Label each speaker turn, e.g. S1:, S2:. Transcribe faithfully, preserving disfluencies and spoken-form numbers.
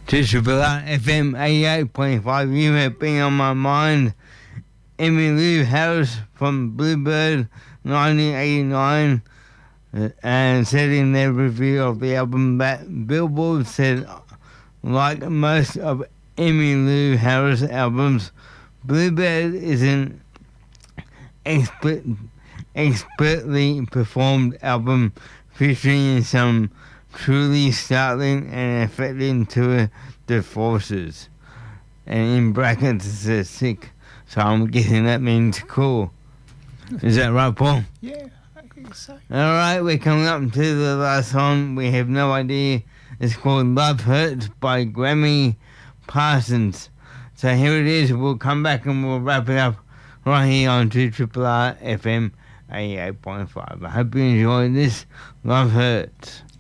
S1: to Triple R F M eighty-eight point five. You have been on my mind. Emmylou Harris from Bluebird, nineteen eighty-nine, uh, and said in their review of the album that Billboard said, like most of Emmylou Harris albums, Bluebird is an expert, expertly performed album featuring some truly startling and effective tour de forces. And in brackets it says sick, so I'm guessing that means cool. Is that right, Paul?
S2: Yeah, I think so.
S1: Alright, we're coming up to the last song. We have no idea. It's called Love Hurts by Grammy Parsons. So here it is. We'll come back and we'll wrap it up right here on two Triple R F M eighty-eight point five. I hope you enjoyed this. Love Hurts.